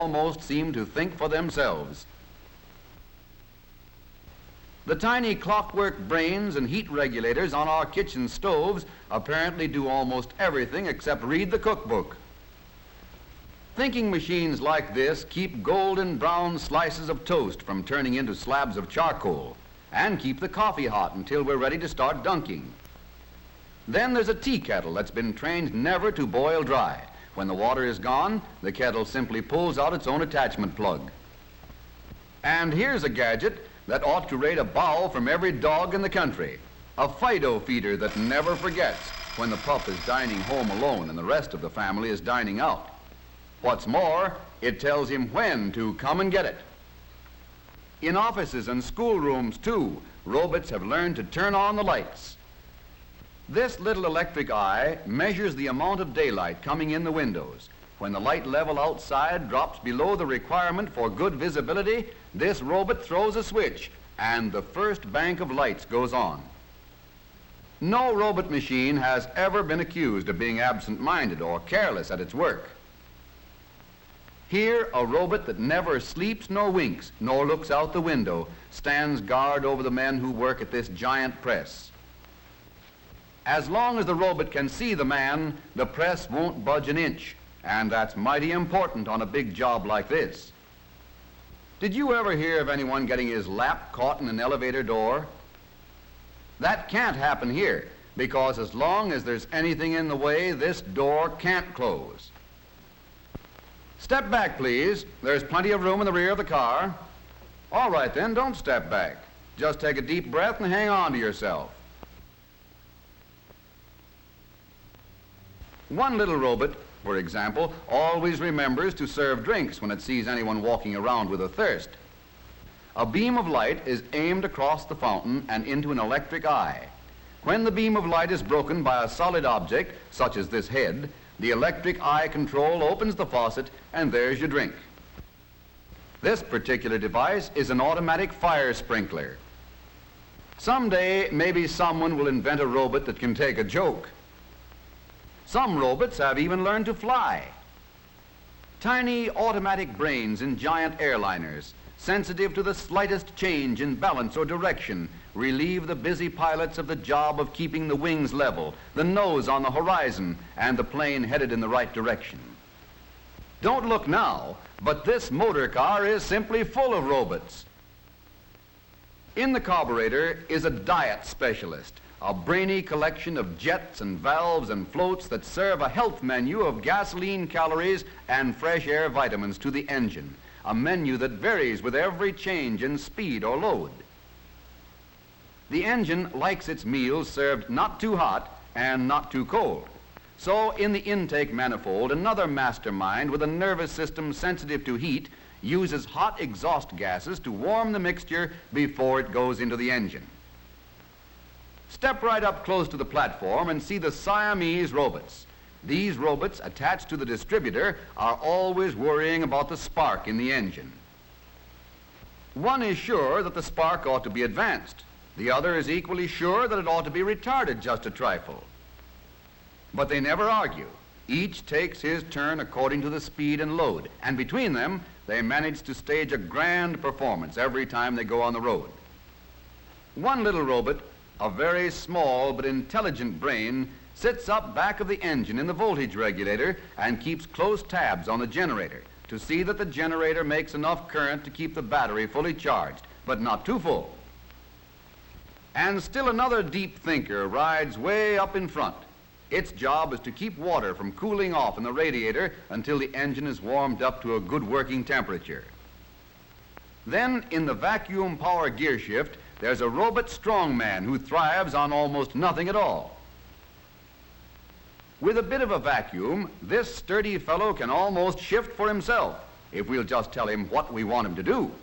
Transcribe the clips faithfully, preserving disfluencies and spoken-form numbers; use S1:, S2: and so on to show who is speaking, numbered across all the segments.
S1: almost seem to think for themselves. The tiny clockwork brains and heat regulators on our kitchen stoves apparently do almost everything except read the cookbook. Thinking machines like this keep golden brown slices of toast from turning into slabs of charcoal and keep the coffee hot until we're ready to start dunking. Then there's a tea kettle that's been trained never to boil dry. When the water is gone, the kettle simply pulls out its own attachment plug. And here's a gadget that ought to rate a bow from every dog in the country. A Fido feeder that never forgets when the pup is dining home alone and the rest of the family is dining out. What's more, it tells him when to come and get it. In offices and schoolrooms, too, robots have learned to turn on the lights. This little electric eye measures the amount of daylight coming in the windows. When the light level outside drops below the requirement for good visibility, this robot throws a switch and the first bank of lights goes on. No robot machine has ever been accused of being absent-minded or careless at its work. Here, a robot that never sleeps nor winks nor looks out the window stands guard over the men who work at this giant press. As long as the robot can see the man, the press won't budge an inch, and that's mighty important on a big job like this. Did you ever hear of anyone getting his lap caught in an elevator door? That can't happen here, because as long as there's anything in the way, this door can't close. Step back, please. There's plenty of room in the rear of the car. All right, then, don't step back. Just take a deep breath and hang on to yourself. One little robot, for example, always remembers to serve drinks when it sees anyone walking around with a thirst. A beam of light is aimed across the fountain and into an electric eye. When the beam of light is broken by a solid object, such as this head, the electric eye control opens the faucet and there's your drink. This particular device is an automatic fire sprinkler. Someday, maybe someone will invent a robot that can take a joke. Some robots have even learned to fly. Tiny automatic brains in giant airliners, sensitive to the slightest change in balance or direction, relieve the busy pilots of the job of keeping the wings level, the nose on the horizon, and the plane headed in the right direction. Don't look now, but this motor car is simply full of robots. In the carburetor is a diet specialist, a brainy collection of jets and valves and floats that serve a health menu of gasoline calories and fresh air vitamins to the engine, a menu that varies with every change in speed or load. The engine likes its meals served not too hot and not too cold. So in the intake manifold, another mastermind with a nervous system sensitive to heat uses hot exhaust gases to warm the mixture before it goes into the engine. Step right up close to the platform and see the Siamese robots. These robots attached to the distributor are always worrying about the spark in the engine. One is sure that the spark ought to be advanced. The other is equally sure that it ought to be retarded just a trifle. But they never argue. Each takes his turn according to the speed and load, and between them, they manage to stage a grand performance every time they go on the road. One little robot, a very small but intelligent brain, sits up back of the engine in the voltage regulator and keeps close tabs on the generator to see that the generator makes enough current to keep the battery fully charged, but not too full. And still another deep thinker rides way up in front. Its job is to keep water from cooling off in the radiator until the engine is warmed up to a good working temperature. Then, in the vacuum power gear shift, there's a robot strongman who thrives on almost nothing at all. With a bit of a vacuum, this sturdy fellow can almost shift for himself if we'll just tell him what we want him to do.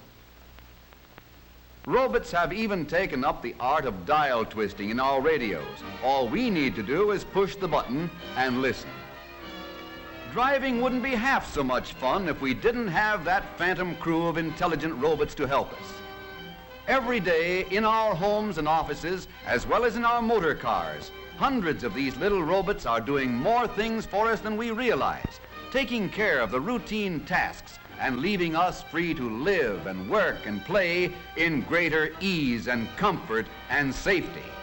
S1: Robots have even taken up the art of dial twisting in our radios. All we need to do is push the button and listen. Driving wouldn't be half so much fun if we didn't have that phantom crew of intelligent robots to help us. Every day in our homes and offices, as well as in our motor cars, hundreds of these little robots are doing more things for us than we realize, taking care of the routine tasks and leaving us free to live and work and play in greater ease and comfort and safety.